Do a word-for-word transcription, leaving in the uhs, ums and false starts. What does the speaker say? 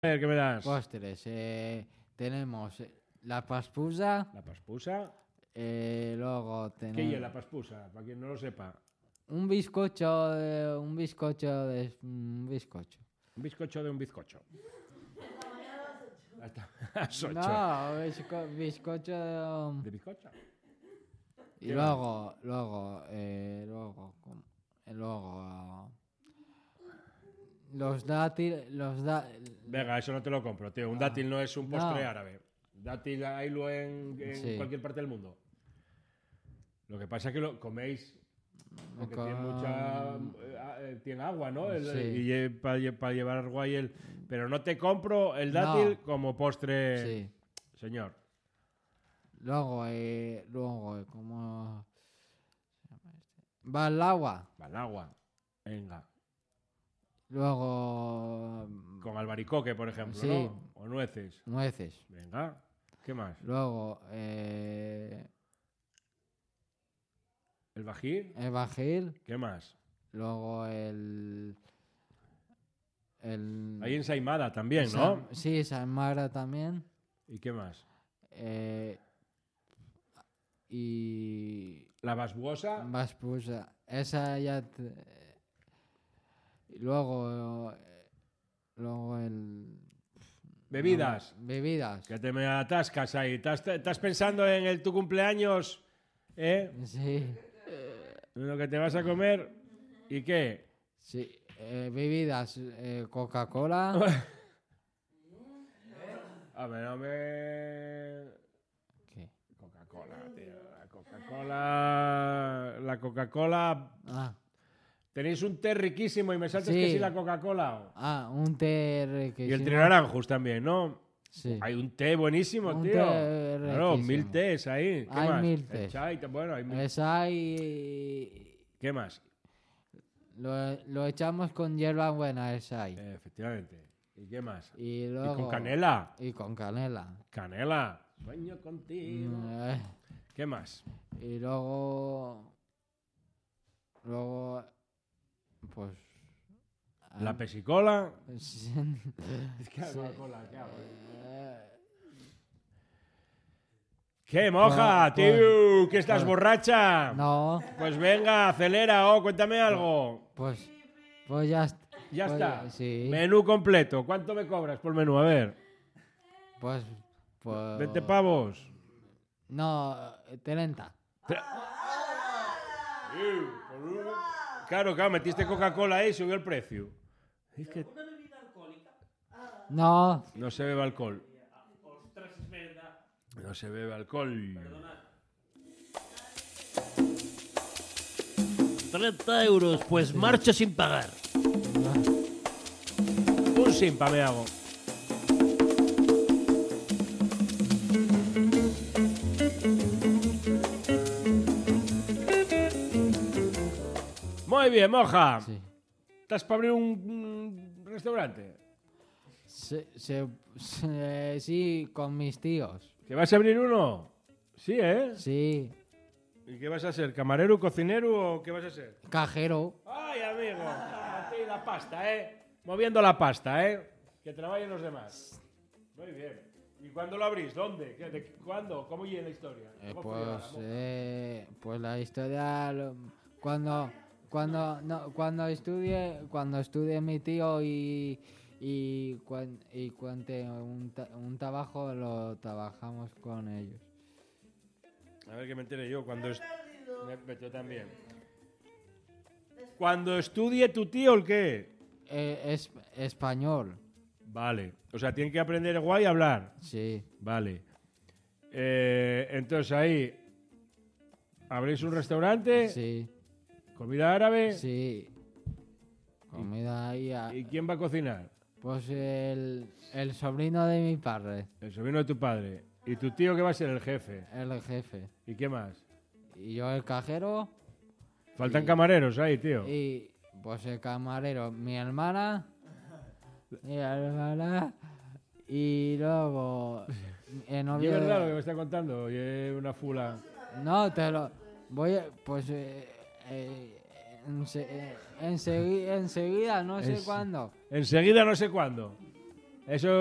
A ver, ¿qué me das? Postres. Eh, tenemos la paspusa. La paspusa. Eh, luego tenemos... ¿Qué es la paspusa? Para quien no lo sepa. Un bizcocho de... Un bizcocho de... Un bizcocho. Un bizcocho de un bizcocho. Hasta las ocho. No, bizco, bizcocho de... ¿De bizcocho? Y luego, luego, eh, luego, eh, luego... Los dátiles, los da... Venga, eso no te lo compro, tío. Un Ah, dátil no es un postre no. árabe. Dátil haylo en, en Sí. cualquier parte del mundo. Lo que pasa es que lo coméis porque Con- tiene mucha... eh, tiene agua, ¿no? El- Sí. Y para llevar agua y el... Pero no te compro el dátil No. como postre, Sí. señor. Luego, eh, luego, eh, ¿cómo se llama este? Va al agua. Al agua. Venga. Luego, Con albaricoque, por ejemplo, Sí. ¿no? O nueces. nueces. Venga. ¿Qué más? Luego, eh, ¿El bají? el bajil. ¿Qué más? Luego, el... el Hay ensaimada también, ¿no? San- sí, San Magra también. ¿Y qué más? Eh, y... La basbuosa. Baspusa. Esa ya... te- y luego... eh, luego el... Bebidas. no, bebidas. Que te me atascas ahí. ¿Estás, estás pensando en el, tu cumpleaños? ¿Eh? Sí. En lo que te vas a comer. ¿Y qué? Sí. Eh, bebidas. eh, Coca-Cola. A ver, no me... ¿Qué? Coca-Cola, tío. La Coca-Cola... La Coca-Cola... Ah, Tenéis un té riquísimo y me saltas Sí. que sí la Coca-Cola. ah, un té Y el riquísimo. trinaranjus también, ¿no? Sí. Hay un té buenísimo, Un tío. té Claro, riquísimo. mil tés ahí. ¿Qué Hay más? mil El tés. chai, bueno, hay mil... Esa y... ¿Qué más? Lo, lo echamos con hierba buena, esa ahí. Eh, efectivamente. ¿Y qué más? Y Y luego... con canela. Y con canela. Canela. Sueño contigo. Mm, eh, ¿Qué más? Y luego... Luego... Pues... La ah, pesicola. sí. Es que Sí. Coca-Cola, ¿qué hago? Eh, ¿Qué moja, Pues- tío? ¿Que estás pues- borracha? No, Pues venga, acelera, oh, cuéntame algo. pues... Pues ya, est- Ya pues, está. Sí. Menú completo. ¿Cuánto me cobras por menú? A ver. Pues... pues veinte pavos. No, treinta. Claro, claro, metiste Coca-Cola ahí y subió el precio. Es que No, no se bebe alcohol. No se bebe alcohol. treinta euros, pues marcho sin pagar. Un simpa me hago. Muy bien, moja. sí. ¿Estás para abrir un, un restaurante? Se, se- se- sí, con mis tíos. ¿Que vas a abrir uno? Sí, ¿eh? Sí, ¿Y qué vas a ser? ¿Camarero, cocinero o qué vas a ser? cajero. ¡Ay, amigo! A ti la pasta, ¿eh? Moviendo la pasta, ¿eh? Que trabajen los demás. Muy bien. ¿Y cuándo lo abrís? ¿Dónde? ¿Qué- de- ¿Cuándo? ¿Cómo llega la historia? Eh, ¿Cómo fue la pues, moja? eh, pues la historia lo- cuando cuando no, cuando estudie cuando estudie mi tío y y, cuan- y cuente un, ta- un trabajo lo trabajamos con ellos. A ver que me entere yo. Cuando est- me, me- yo también. Cuando estudie tu tío, ¿el qué? Eh, es español, Vale. O sea, tienen que aprender guay a hablar. sí, Vale. Eh, entonces ahí abrís un restaurante, sí, comida árabe. sí. Comida ahí. a- ¿Y quién va a cocinar? Pues el, el sobrino de mi padre, El sobrino de tu padre. ¿Y tu tío que va a ser el jefe? el jefe. ¿Y qué más? Y yo el cajero. Faltan Y- camareros ahí, tío. Y pues el camarero, mi hermana. Mi hermana. Y luego. El ¿Y es novio verdad lo que de... me está contando? Y es una fula. No, te lo. Voy a. Pues. Eh, eh, ense- eh, ensegui- enseguida, no sé Es- cuándo. Enseguida no sé cuándo. Eso